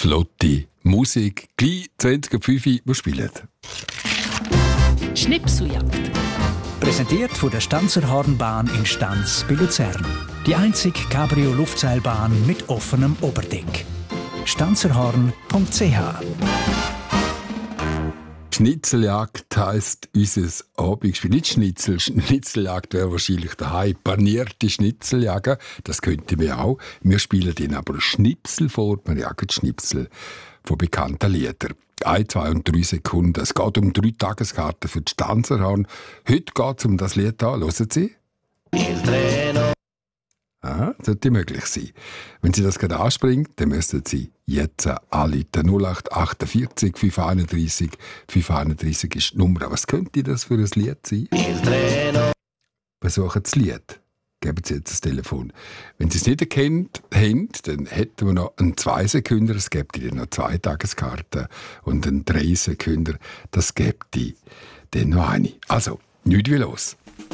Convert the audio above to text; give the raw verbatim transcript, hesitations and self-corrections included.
flotte Musik. Gleich zwanzig Uhr fünf wir spielen. Schnipseljagd. Präsentiert von der Stanzerhornbahn in Stanz bei Luzern. Die einzige Cabrio-Luftseilbahn mit offenem Oberdeck. stanzerhorn punkt c h Schnitzeljagd heisst unser Abendspiel. Nicht Schnitzel. Schnitzeljagd wäre wahrscheinlich daheim. Panierte Schnitzeljagd, das könnten wir auch. Wir spielen ihnen aber Schnipsel vor. Wir jagen Schnipsel von bekannten Liedern. Ein, zwei und drei Sekunden. Es geht um drei Tageskarten für die Stanzerhorn. Heute geht es um das Lied an. Hören Sie? Il Treno. Ah, das sollte möglich sein. Wenn Sie das gerade anspringen, dann müssen Sie jetzt anrufen. null acht achtundvierzig fünf einunddreissig fünf einunddreissig ist die Nummer. Was könnte das für ein Lied sein? Il Treno. Besuchen Sie das Lied. Geben Sie jetzt das Telefon. Wenn Sie es nicht erkennt haben, dann hätten wir noch einen zwei Sekunden. Es gibt Ihnen noch zwei Tageskarten. Und einen drei Sekunden. Das gibt die dann noch eine. Also, nichts wie los.